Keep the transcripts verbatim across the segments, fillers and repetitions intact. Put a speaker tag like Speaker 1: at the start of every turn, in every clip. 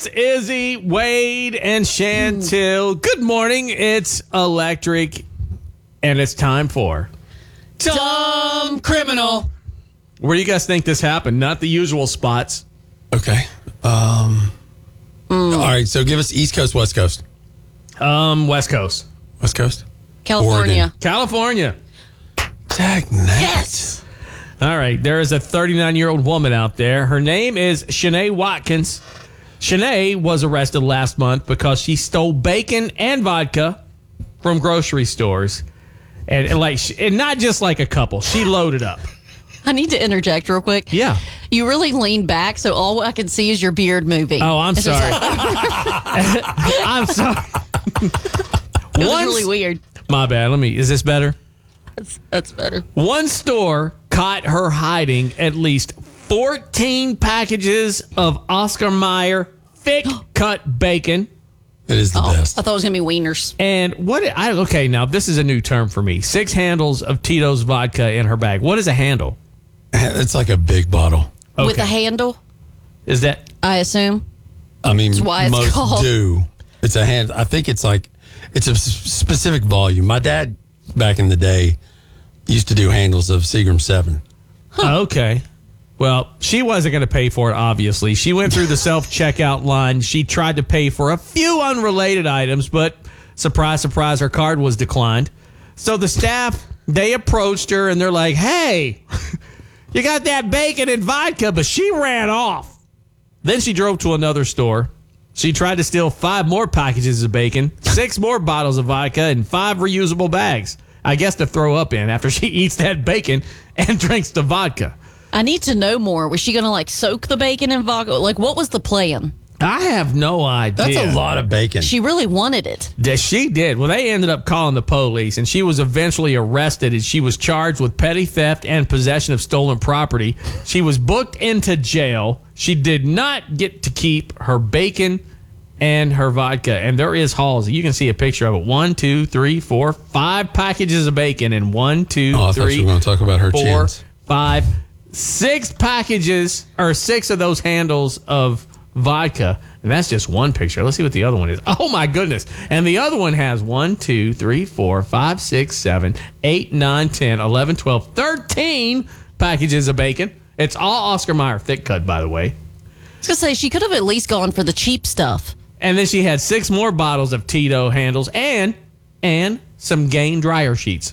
Speaker 1: It's Izzy, Wade, and Chantil. Good morning. It's Electric, and it's time for
Speaker 2: Dumb Criminal.
Speaker 1: Where do you guys think this happened? Not the usual spots.
Speaker 3: Okay. Um, mm. All right. So give us East Coast, West Coast.
Speaker 1: Um, West Coast.
Speaker 3: West Coast?
Speaker 2: California.
Speaker 3: Oregon.
Speaker 1: California.
Speaker 3: Dang
Speaker 2: Yes.
Speaker 1: All right. There is a thirty-nine-year-old woman out there. Her name is Shanae Watkins. Shanae was arrested last month because she stole bacon and vodka from grocery stores. And, and like, and not just like a couple. She loaded up.
Speaker 2: I need to interject real quick.
Speaker 1: Yeah.
Speaker 2: You really lean back, so all I can see is your beard moving.
Speaker 1: Oh, I'm
Speaker 2: It's
Speaker 1: sorry.
Speaker 2: just like-
Speaker 1: I'm sorry.
Speaker 2: it was
Speaker 1: Once-
Speaker 2: really weird.
Speaker 1: My bad. Let me. Is this better?
Speaker 2: That's, that's better.
Speaker 1: One store caught her hiding at least fourteen packages of Oscar Mayer thick cut bacon.
Speaker 3: It is the
Speaker 2: Oh,
Speaker 3: best.
Speaker 2: I thought it was going to be wieners.
Speaker 1: And what I okay, now this is a new term for me. Six handles of Tito's vodka in her bag. What is a handle?
Speaker 3: It's like a big bottle.
Speaker 1: Okay.
Speaker 2: With a handle,
Speaker 1: Is that
Speaker 2: I assume.
Speaker 3: I mean,
Speaker 2: That's why it's
Speaker 3: most
Speaker 2: called-
Speaker 3: do. It's a hand. I think it's like, it's a s- specific volume. My dad, back in the day, used to do handles of Seagram seven.
Speaker 1: okay? Well, she wasn't going to pay for it, obviously. She went through the self-checkout line. She tried to pay for a few unrelated items, but surprise, surprise, her card was declined. So the staff, they approached her, and they're like, hey, you got that bacon and vodka, but she ran off. Then she drove to another store. She tried to steal five more packages of bacon, six more bottles of vodka, and five reusable bags. I guess to throw up in after she eats that bacon and drinks the vodka.
Speaker 2: I need to know more. Was she going to like soak the bacon in vodka? Like, what was the plan?
Speaker 1: I have no idea.
Speaker 3: That's a lot of bacon.
Speaker 2: She really wanted it.
Speaker 1: That she did. Well, they ended up calling the police, and she was eventually arrested, and she was charged with petty theft and possession of stolen property. She was booked into jail. She did not get to keep her bacon and her vodka, and there is hauls. You can see a picture of it. One, two, three, four, five packages of bacon, and one, two,
Speaker 3: oh, I thought
Speaker 1: three,
Speaker 3: you were going to talk about her
Speaker 1: four,
Speaker 3: chins.
Speaker 1: five, six packages, or six of those handles of vodka. And that's just one picture. Let's see what the other one is. Oh, my goodness. And the other one has one, two, three, four, five, six, seven, eight, nine, ten, eleven, twelve, thirteen packages of bacon. It's all Oscar Mayer thick cut, by the way.
Speaker 2: I was going to say, she could have at least gone for the cheap stuff.
Speaker 1: And then she had six more bottles of Tito handles and and some Gain dryer sheets.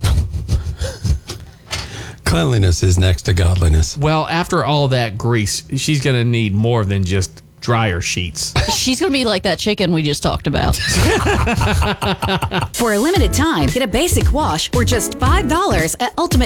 Speaker 3: Cleanliness is next to godliness.
Speaker 1: Well, after all that grease, she's going to need more than just dryer sheets.
Speaker 2: She's going to be like that chicken we just talked about.
Speaker 4: For a limited time, get a basic wash for just five dollars at Ultimate